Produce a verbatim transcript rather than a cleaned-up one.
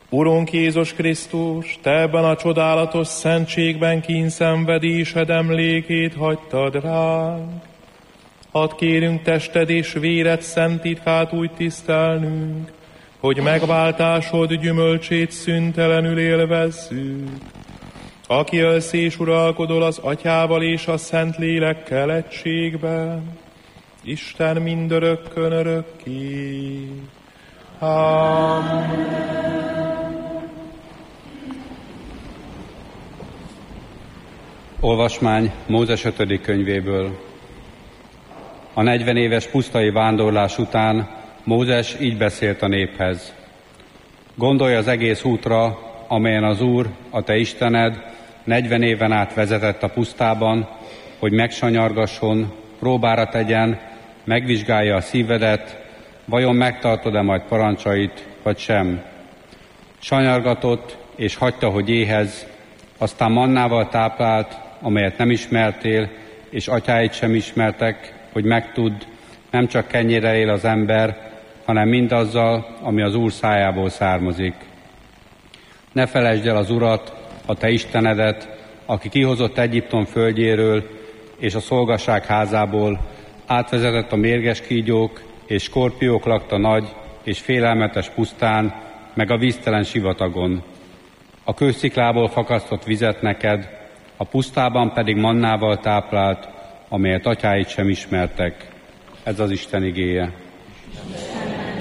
Urunk Jézus Krisztus, Te ebben a csodálatos szentségben kínszenvedésed emlékét hagytad ránk. Hadd kérünk tested és véred szent titkát úgy tisztelnünk, hogy megváltásod gyümölcsét szüntelenül élvezzük. Aki élsz és uralkodol az Atyával és a Szent Lélekkel egységben, Isten mindörökkön örökké. Amen. Olvasmány Mózes ötödik könyvéből. A negyven éves pusztai vándorlás után Mózes így beszélt a néphez. Gondolj az egész útra, amelyen az Úr, a te Istened, negyven éven át vezetett a pusztában, hogy megsanyargasson, próbára tegyen, megvizsgálja a szívedet, vajon megtartod-e majd parancsait, vagy sem. Sanyargatott, és hagyta, hogy éhez, aztán mannával táplált, amelyet nem ismertél, és atyáid sem ismertek, hogy megtudd, nem csak kenyérrel él az ember, hanem mindazzal, ami az Úr szájából származik. Ne felejtsd el az Urat, a te Istenedet, aki kihozott Egyiptom földjéről, és a szolgaság házából, átvezetett a mérges kígyók, és skorpiók lakta nagy és félelmetes pusztán, meg a víztelen sivatagon. A kősziklából fakasztott vizet neked, a pusztában pedig mannával táplált, amelyet atyáid sem ismertek. Ez az Isten igéje.